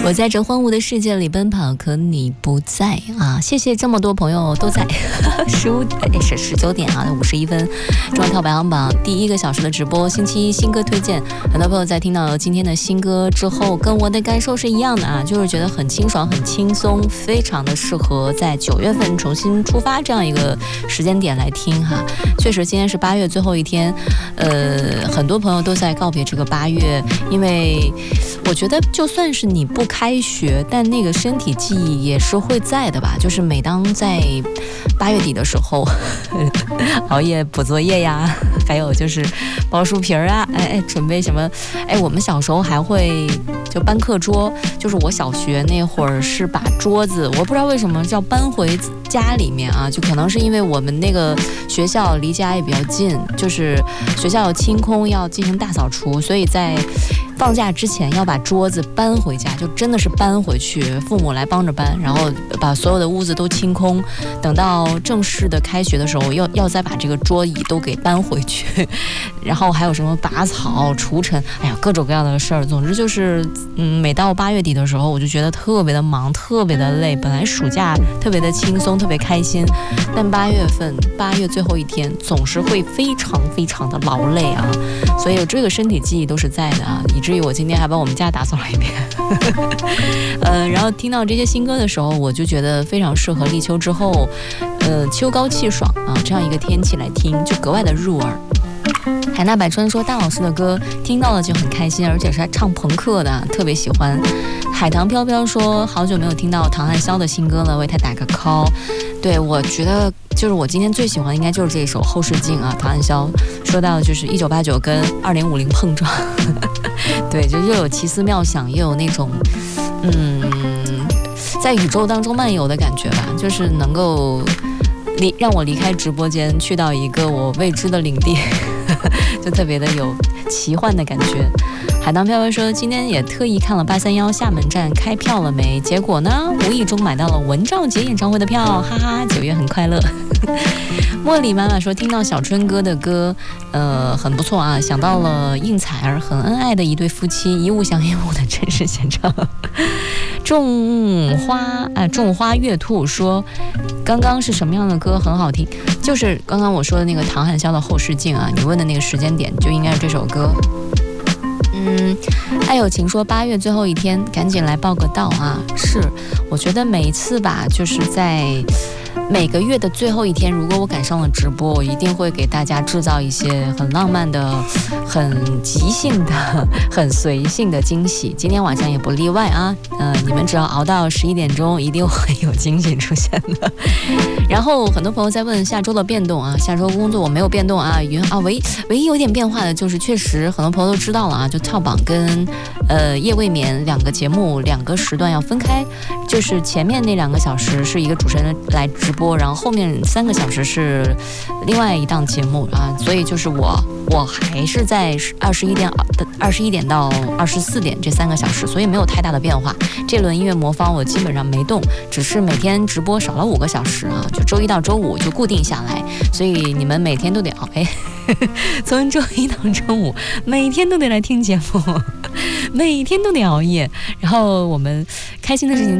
我在这荒芜的世界里奔跑，可你不在啊！谢谢这么多朋友都在。19点啊，51分，中文套排行榜第1个小时的直播，星期一新歌推荐。很多朋友在听到今天的新歌之后，跟我的感受是一样的啊，就是觉得很清爽、很轻松，非常的适合在9月份重新出发这样一个时间点来听哈。确实，今天是8月最后一天，很多朋友都在告别这个8月，因为我觉得就算是你不开学，但那个身体记忆也是会在的吧。就是每当在8月底的时候，熬夜补作业呀，还有就是包书皮儿啊，准备什么？我们小时候还会就搬课桌，就是我小学那会儿是把桌子，我不知道为什么叫搬回家里面啊，就可能是因为我们那个学校离家也比较近，就是学校有清空要进行大扫除，所以在放假之前要把桌子搬回家，就真的是搬回去，父母来帮着搬，然后把所有的屋子都清空，等到正式的开学的时候要再把这个桌椅都给搬回去，然后还有什么拔草除尘，各种各样的事儿。总之就是每到8月底的时候，我就觉得特别的忙，特别的累。本来暑假特别的轻松，特别开心，但8月最后一天总是会非常非常的劳累啊，所以这个身体记忆都是在的啊，以至于我今天还把我们家打扫了一遍。然后听到这些新歌的时候，我就觉得非常适合立秋之后，秋高气爽啊这样一个天气来听，就格外的入耳。海纳百川说大老师的歌听到了就很开心，而且是唱朋克的，特别喜欢。海棠飘飘说好久没有听到唐汉霄的新歌了，为他打个 call。 对，我觉得就是我今天最喜欢的应该就是这首后视镜啊，唐汉霄说到就是1989跟2050碰撞。对，就又有奇思妙想，又有那种在宇宙当中漫游的感觉吧，就是能够让我离开直播间去到一个我未知的领地。就特别的有奇幻的感觉。海棠飘飘说今天也特意看了831厦门站开票了没，结果呢无意中买到了文兆杰演唱会的票，哈哈，9月很快乐。茉莉妈妈说听到小春哥的歌很不错啊，想到了应采儿很恩爱的一对夫妻，一物降一物的真实现场。种花月兔说刚刚是什么样的歌很好听，就是刚刚我说的那个唐汉霄的后视镜啊，你问的那个时间点就应该是这首歌。爱有情说8月最后一天赶紧来报个到啊，是我觉得每一次吧，就是在每个月的最后一天，如果我赶上了直播，我一定会给大家制造一些很浪漫的、很即兴的、很随性的惊喜。今天晚上也不例外啊！你们只要熬到11点钟，一定会有惊喜出现的。然后很多朋友在问下周的变动啊，下周工作我没有变动啊，唯一有点变化的就是确实很多朋友都知道了啊，就跳榜跟夜未眠2个节目2个时段要分开，就是前面那2个小时是一个主持人来直播，然后后面3个小时是另外一档节目啊，所以就是我还是在21点到24点这3个小时，所以没有太大的变化。这轮音乐魔方我基本上没动，只是每天直播少了5个小时啊，就周一到周五就固定下来，所以你们每天都得熬，从周一到周五每天都得来听节目，每天都得熬夜，然后我们开心的事情